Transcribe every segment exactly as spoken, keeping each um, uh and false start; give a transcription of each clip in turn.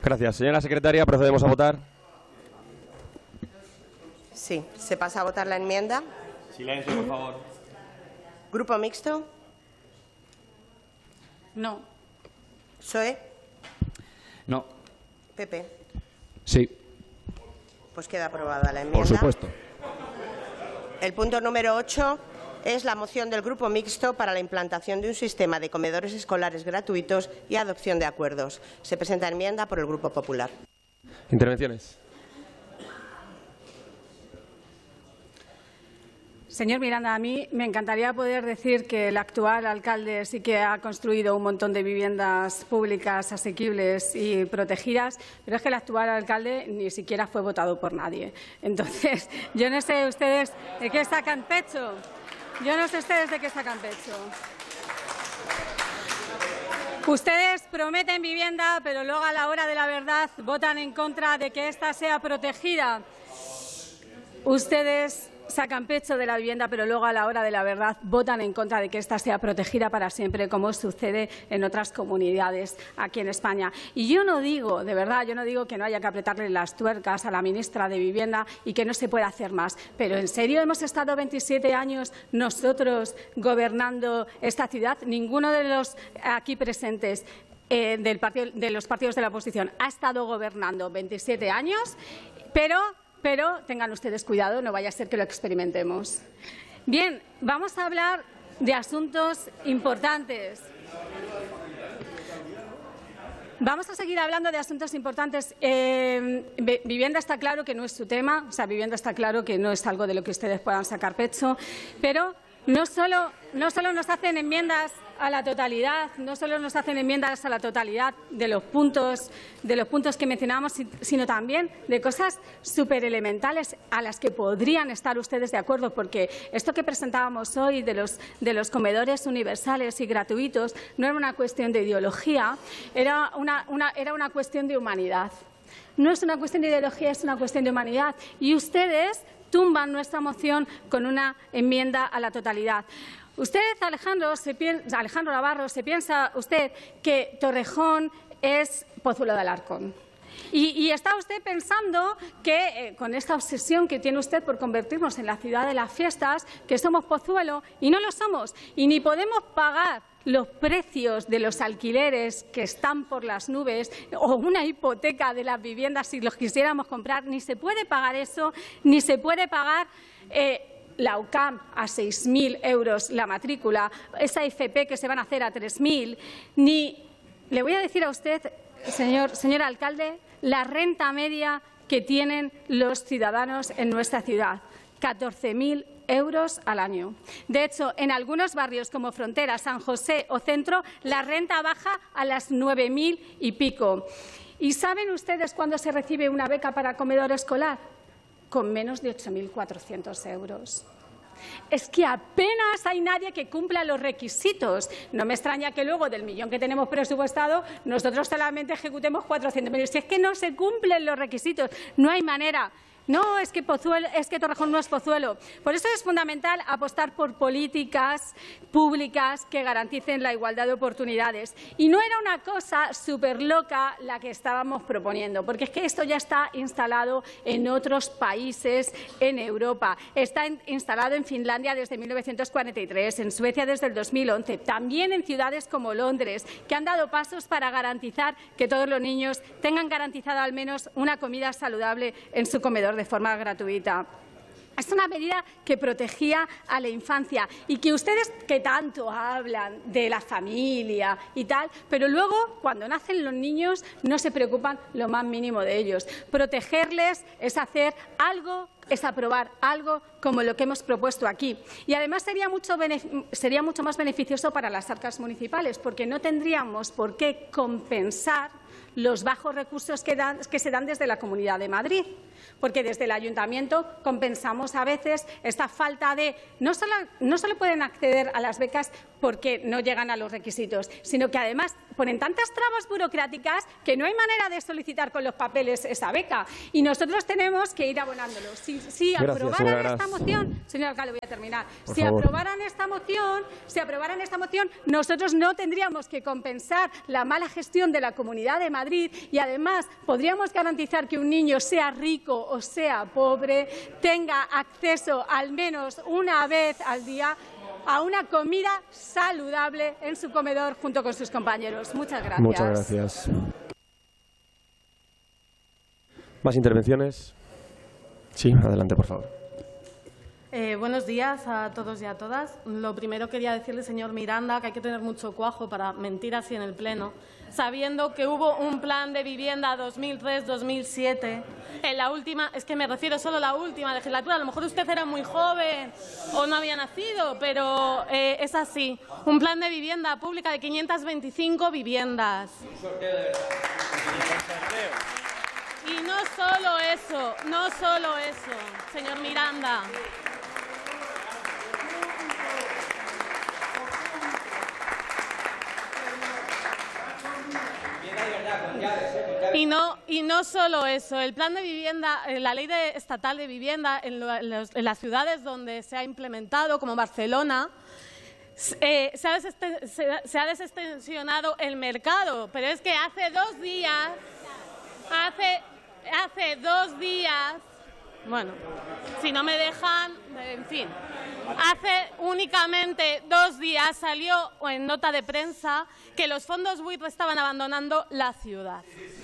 Gracias. Señora secretaria, procedemos a votar. Sí, se pasa a votar la enmienda. Silencio, por favor. ¿Grupo mixto? No. ¿P S O E? No. ¿P P? Sí. Pues queda aprobada la enmienda. Por supuesto. El punto número ocho es la moción del Grupo Mixto para la implantación de un sistema de comedores escolares gratuitos y adopción de acuerdos. Se presenta enmienda por el Grupo Popular. Intervenciones. Señor Miranda, a mí me encantaría poder decir que el actual alcalde sí que ha construido un montón de viviendas públicas asequibles y protegidas, pero es que el actual alcalde ni siquiera fue votado por nadie. Entonces, yo no sé ustedes de qué sacan pecho. Yo no sé ustedes de qué sacan pecho. Ustedes prometen vivienda, pero luego a la hora de la verdad votan en contra de que ésta sea protegida. Ustedes sacan pecho de la vivienda, pero luego a la hora de la verdad votan en contra de que ésta sea protegida para siempre, como sucede en otras comunidades aquí en España. Y yo no digo, de verdad, yo no digo que no haya que apretarle las tuercas a la ministra de Vivienda y que no se pueda hacer más. Pero ¿en serio hemos estado veintisiete años nosotros gobernando esta ciudad? Ninguno de los aquí presentes eh, del partido, de los partidos de la oposición ha estado gobernando veintisiete años, pero Pero tengan ustedes cuidado, no vaya a ser que lo experimentemos. Bien, vamos a hablar de asuntos importantes. Vamos a seguir hablando de asuntos importantes. Eh, vivienda está claro que no es su tema, o sea, vivienda está claro que no es algo de lo que ustedes puedan sacar pecho, pero no solo, no solo nos hacen enmiendas a la totalidad, no solo nos hacen enmiendas a la totalidad de los puntos, de los puntos que mencionábamos, sino también de cosas superelementales a las que podrían estar ustedes de acuerdo, porque esto que presentábamos hoy de los, de los comedores universales y gratuitos no era una cuestión de ideología, era una, una, era una cuestión de humanidad. No es una cuestión de ideología, es una cuestión de humanidad. Y ustedes tumban nuestra moción con una enmienda a la totalidad. Usted, Alejandro, se piensa, Alejandro Navarro, ¿se piensa usted que Torrejón es Pozuelo de Alarcón? Y, y está usted pensando que, eh, con esta obsesión que tiene usted por convertirnos en la ciudad de las fiestas, que somos Pozuelo, y no lo somos, y ni podemos pagar los precios de los alquileres que están por las nubes o una hipoteca de las viviendas si los quisiéramos comprar, ni se puede pagar eso, ni se puede pagar eh, la U C A M a seis mil euros la matrícula, esa F P que se van a hacer a tres mil, ni le voy a decir a usted, señor, señor alcalde, la renta media que tienen los ciudadanos en nuestra ciudad, catorce mil euros al año. De hecho, en algunos barrios como Frontera, San José o Centro, la renta baja a las nueve mil y pico. ¿Y saben ustedes cuándo se recibe una beca para comedor escolar? Con menos de ocho mil cuatrocientos euros. Es que apenas hay nadie que cumpla los requisitos. No me extraña que luego del millón que tenemos presupuestado nosotros solamente ejecutemos cuatrocientos mil. Si es que no se cumplen los requisitos, no hay manera. No, es que, Pozuelo, es que Torrejón no es Pozuelo. Por eso es fundamental apostar por políticas públicas que garanticen la igualdad de oportunidades. Y no era una cosa súper loca la que estábamos proponiendo, porque es que esto ya está instalado en otros países en Europa. Está in- instalado en Finlandia desde mil novecientos cuarenta y tres, en Suecia desde el dos mil once, también en ciudades como Londres, que han dado pasos para garantizar que todos los niños tengan garantizada al menos una comida saludable en su comedor de forma gratuita. Es una medida que protegía a la infancia y que ustedes que tanto hablan de la familia y tal, pero luego cuando nacen los niños no se preocupan lo más mínimo de ellos. Protegerles es hacer algo, es aprobar algo como lo que hemos propuesto aquí. Y además sería mucho, sería mucho más beneficioso para las arcas municipales, porque no tendríamos por qué compensar los bajos recursos que, dan, que se dan desde la Comunidad de Madrid. porque desde el ayuntamiento compensamos a veces esta falta de… No solo, no solo pueden acceder a las becas porque no llegan a los requisitos, sino que además ponen tantas trabas burocráticas que no hay manera de solicitar con los papeles esa beca. Y nosotros tenemos que ir abonándolo. Si, si Gracias, aprobaran esta moción… Señor alcalde, voy a terminar. Por si favor. aprobaran esta moción, si aprobaran esta moción, nosotros no tendríamos que compensar la mala gestión de la Comunidad de Madrid y, además, podríamos garantizar que un niño, sea rico o sea pobre, tenga acceso al menos una vez al día a una comida saludable en su comedor junto con sus compañeros. Muchas gracias. Muchas gracias. ¿Más intervenciones? Sí, adelante, por favor. Eh, buenos días a todos y a todas. Lo primero quería decirle, señor Miranda, que hay que tener mucho cuajo para mentir así en el Pleno, sabiendo que hubo un plan de vivienda dos mil tres dos mil siete. En la última, es que me refiero solo a la última legislatura. A lo mejor usted era muy joven o no había nacido, pero eh, es así. Un plan de vivienda pública de quinientas veinticinco viviendas. Y no solo eso, no solo eso, señor Miranda. Y no, y no solo eso, el plan de vivienda, la ley de, estatal de vivienda en, lo, en, los, en las ciudades donde se ha implementado, como Barcelona, eh, se, ha desesten, se, se ha desestensionado el mercado. Pero es que hace dos días, hace, hace dos días, bueno, si no me dejan, en fin, hace únicamente dos días salió en nota de prensa que los fondos buitre estaban abandonando la ciudad.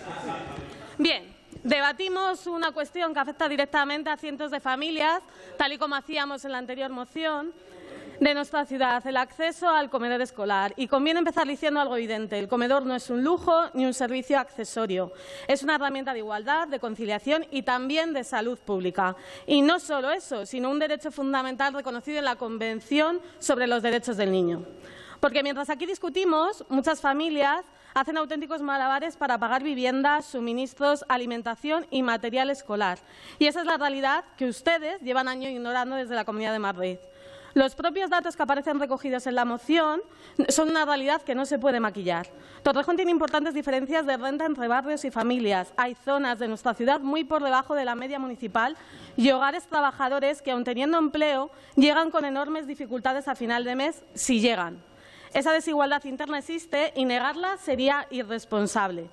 Bien, debatimos una cuestión que afecta directamente a cientos de familias, tal y como hacíamos en la anterior moción, de nuestra ciudad, el acceso al comedor escolar. Y conviene empezar diciendo algo evidente. El comedor no es un lujo ni un servicio accesorio. Es una herramienta de igualdad, de conciliación y también de salud pública. Y no solo eso, sino un derecho fundamental reconocido en la Convención sobre los Derechos del Niño. Porque mientras aquí discutimos, muchas familias hacen auténticos malabares para pagar viviendas, suministros, alimentación y material escolar. Y esa es la realidad que ustedes llevan años ignorando desde la Comunidad de Madrid. Los propios datos que aparecen recogidos en la moción son una realidad que no se puede maquillar. Torrejón tiene importantes diferencias de renta entre barrios y familias. Hay zonas de nuestra ciudad muy por debajo de la media municipal y hogares trabajadores que, aun teniendo empleo, llegan con enormes dificultades a final de mes, si llegan. Esa desigualdad interna existe y negarla sería irresponsable.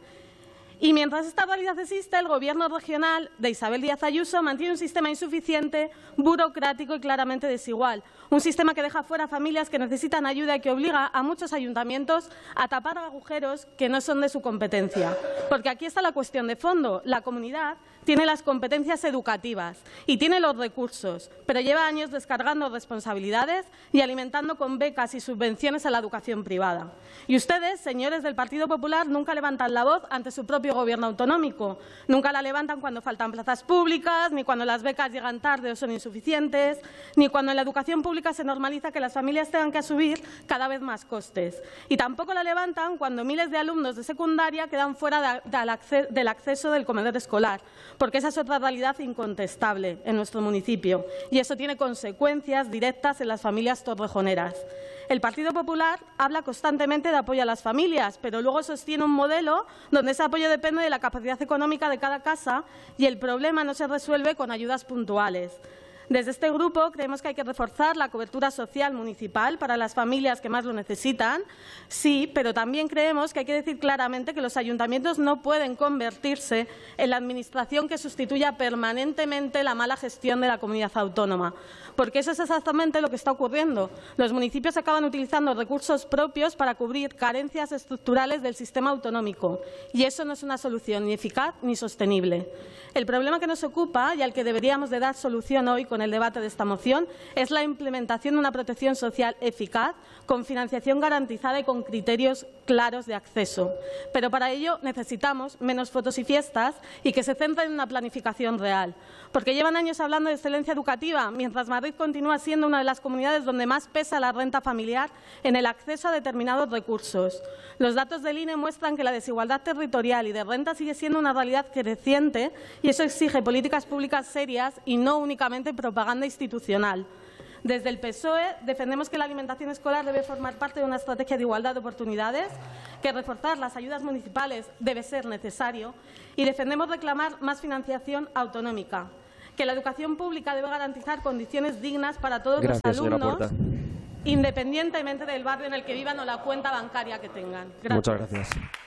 Y mientras esta realidad existe, el Gobierno regional de Isabel Díaz Ayuso mantiene un sistema insuficiente, burocrático y claramente desigual. Un sistema que deja fuera a familias que necesitan ayuda y que obliga a muchos ayuntamientos a tapar agujeros que no son de su competencia. Porque aquí está la cuestión de fondo. La comunidad tiene las competencias educativas y tiene los recursos, pero lleva años descargando responsabilidades y alimentando con becas y subvenciones a la educación privada. Y ustedes, señores del Partido Popular, nunca levantan la voz ante su propio Gobierno autonómico. Nunca la levantan cuando faltan plazas públicas, ni cuando las becas llegan tarde o son insuficientes, ni cuando en la educación pública se normaliza que las familias tengan que asumir cada vez más costes. Y tampoco la levantan cuando miles de alumnos de secundaria quedan fuera de, de, del acceso del comedor escolar, porque esa es otra realidad incontestable en nuestro municipio. Y eso tiene consecuencias directas en las familias torrejoneras. El Partido Popular habla constantemente de apoyo a las familias, pero luego sostiene un modelo donde ese apoyo depende de la capacidad económica de cada casa y el problema no se resuelve con ayudas puntuales. Desde este grupo creemos que hay que reforzar la cobertura social municipal para las familias que más lo necesitan, sí, pero también creemos que hay que decir claramente que los ayuntamientos no pueden convertirse en la administración que sustituya permanentemente la mala gestión de la comunidad autónoma, porque eso es exactamente lo que está ocurriendo. Los municipios acaban utilizando recursos propios para cubrir carencias estructurales del sistema autonómico y eso no es una solución ni eficaz ni sostenible. El problema que nos ocupa y al que deberíamos de dar solución hoy con el debate de esta moción es la implementación de una protección social eficaz, con financiación garantizada y con criterios claros de acceso. Pero para ello necesitamos menos fotos y fiestas y que se centren en una planificación real. Porque llevan años hablando de excelencia educativa, mientras Madrid continúa siendo una de las comunidades donde más pesa la renta familiar en el acceso a determinados recursos. Los datos del I N E muestran que la desigualdad territorial y de renta sigue siendo una realidad creciente y eso exige políticas públicas serias y no únicamente propaganda institucional. Desde el P S O E defendemos que la alimentación escolar debe formar parte de una estrategia de igualdad de oportunidades, que reforzar las ayudas municipales debe ser necesario y defendemos reclamar más financiación autonómica, que la educación pública debe garantizar condiciones dignas para todos Gracias, los alumnos, señora Puerta. independientemente del barrio en el que vivan o la cuenta bancaria que tengan. Gracias. Muchas gracias.